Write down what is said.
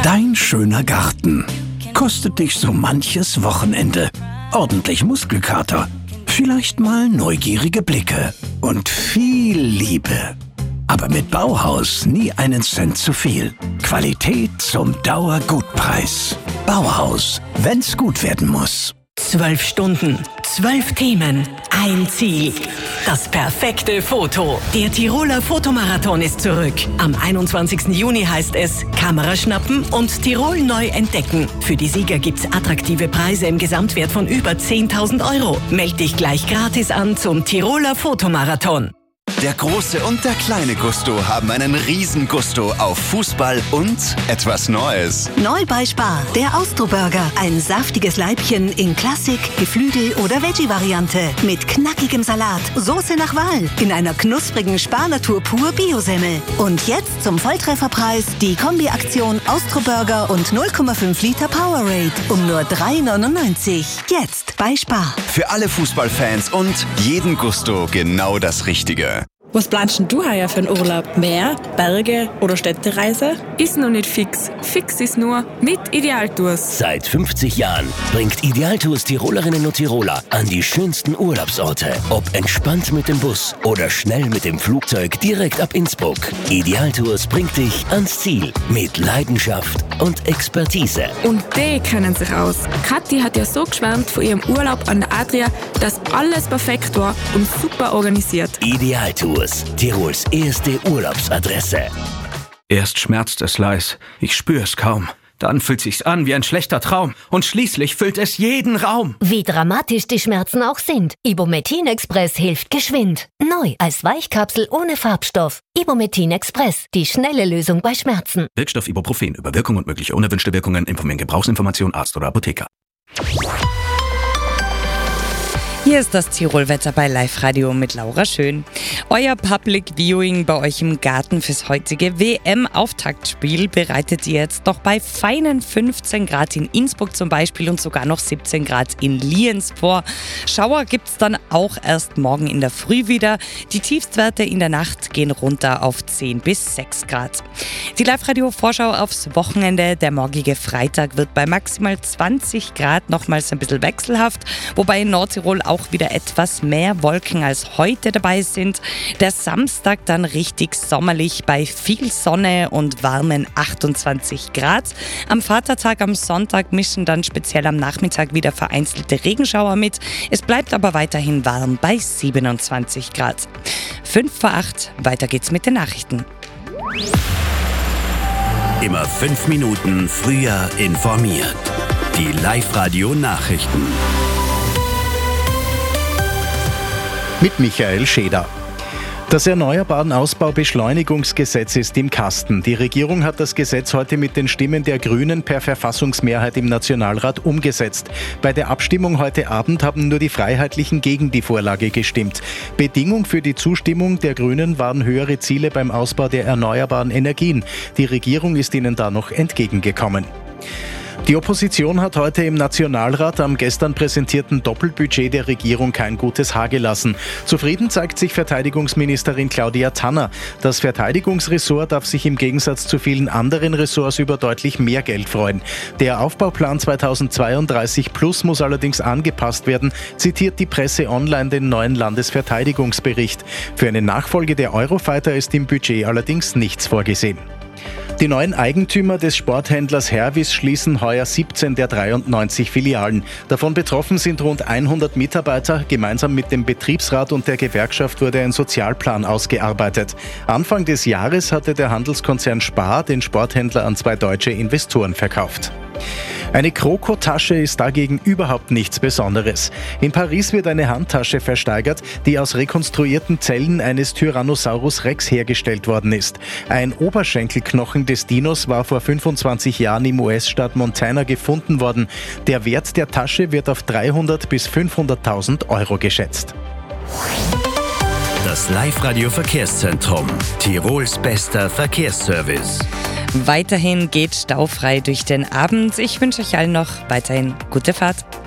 Dein schöner Garten kostet dich so manches Wochenende. Ordentlich Muskelkater, vielleicht mal neugierige Blicke und viel Liebe. Aber mit Bauhaus nie einen Cent zu viel. Qualität zum Dauergutpreis. Bauhaus, wenn's gut werden muss. 12 Stunden, 12 Themen, ein Ziel. Das perfekte Foto. Der Tiroler Fotomarathon ist zurück. Am 21. Juni heißt es Kamera schnappen und Tirol neu entdecken. Für die Sieger gibt's attraktive Preise im Gesamtwert von über 10.000 €. Meld dich gleich gratis an zum Tiroler Fotomarathon. Der große und der kleine Gusto haben einen Riesengusto auf Fußball und etwas Neues. Neu bei Spar, der Austro-Burger. Ein saftiges Leibchen in Klassik, Geflügel- oder Veggie-Variante. Mit knackigem Salat, Soße nach Wahl. In einer knusprigen Spar-Natur pur Biosemmel. Und jetzt zum Volltrefferpreis die Kombi-Aktion Austro-Burger und 0,5 Liter Powerade. Um nur 3,99 €. Jetzt bei Spar. Für alle Fußballfans und jeden Gusto genau das Richtige. Was planst denn du heuer für einen Urlaub? Meer, Berge oder Städtereise? Ist noch nicht fix. Fix ist nur mit Idealtours. Seit 50 Jahren bringt Idealtours Tirolerinnen und Tiroler an die schönsten Urlaubsorte. Ob entspannt mit dem Bus oder schnell mit dem Flugzeug direkt ab Innsbruck. Idealtours bringt dich ans Ziel mit Leidenschaft und Expertise. Und die kennen sich aus. Kathi hat ja so geschwärmt von ihrem Urlaub an der Adria, dass alles perfekt war und super organisiert. Idealtours, Tirols erste Urlaubsadresse. Erst schmerzt es leis, ich spür es kaum. Dann fühlt sich's an wie ein schlechter Traum und schließlich füllt es jeden Raum. Wie dramatisch die Schmerzen auch sind, Ibumetin Express hilft geschwind. Neu als Weichkapsel ohne Farbstoff. Ibumetin Express, die schnelle Lösung bei Schmerzen. Wirkstoff Ibuprofen. Über Wirkung und mögliche unerwünschte Wirkungen informieren Gebrauchsinformation Arzt oder Apotheker. Hier ist das Tirol-Wetter bei Live-Radio mit Laura Schön. Euer Public Viewing bei euch im Garten fürs heutige WM-Auftaktspiel bereitet ihr jetzt noch bei feinen 15 Grad in Innsbruck zum Beispiel und sogar noch 17 Grad in Lienz vor. Schauer gibt's dann auch erst morgen in der Früh wieder. Die Tiefstwerte in der Nacht gehen runter auf 10 bis 6 Grad. Die Live-Radio-Vorschau aufs Wochenende. Der morgige Freitag wird bei maximal 20 Grad nochmals ein bisschen wechselhaft, wobei in Nordtirol auch wieder etwas mehr Wolken als heute dabei sind. Der Samstag dann richtig sommerlich bei viel Sonne und warmen 28 Grad. Am Vatertag am Sonntag mischen dann speziell am Nachmittag wieder vereinzelte Regenschauer mit. Es bleibt aber weiterhin warm bei 27 Grad. 5 vor 8, weiter geht's mit den Nachrichten. Immer 5 Minuten früher informiert. Die Live-Radio-Nachrichten. Mit Michael Scheder. Das Erneuerbaren-Ausbau-Beschleunigungsgesetz ist im Kasten. Die Regierung hat das Gesetz heute mit den Stimmen der Grünen per Verfassungsmehrheit im Nationalrat umgesetzt. Bei der Abstimmung heute Abend haben nur die Freiheitlichen gegen die Vorlage gestimmt. Bedingung für die Zustimmung der Grünen waren höhere Ziele beim Ausbau der erneuerbaren Energien. Die Regierung ist ihnen da noch entgegengekommen. Die Opposition hat heute im Nationalrat am gestern präsentierten Doppelbudget der Regierung kein gutes Haar gelassen. Zufrieden zeigt sich Verteidigungsministerin Claudia Tanner. Das Verteidigungsressort darf sich im Gegensatz zu vielen anderen Ressorts über deutlich mehr Geld freuen. Der Aufbauplan 2032 plus muss allerdings angepasst werden, zitiert die Presse online den neuen Landesverteidigungsbericht. Für eine Nachfolge der Eurofighter ist im Budget allerdings nichts vorgesehen. Die neuen Eigentümer des Sporthändlers Hervis schließen heuer 17 der 93 Filialen. Davon betroffen sind rund 100 Mitarbeiter. Gemeinsam mit dem Betriebsrat und der Gewerkschaft wurde ein Sozialplan ausgearbeitet. Anfang des Jahres hatte der Handelskonzern Spar den Sporthändler an 2 deutsche Investoren verkauft. Eine Krokotasche ist dagegen überhaupt nichts Besonderes. In Paris wird eine Handtasche versteigert, die aus rekonstruierten Zellen eines Tyrannosaurus Rex hergestellt worden ist. Ein Oberschenkelknochen des Dinos war vor 25 Jahren im US-Staat Montana gefunden worden. Der Wert der Tasche wird auf 300.000 bis 500.000 € geschätzt. Das Live-Radio-Verkehrszentrum. Tirols bester Verkehrsservice. Weiterhin geht staufrei durch den Abend. Ich wünsche euch allen noch weiterhin gute Fahrt.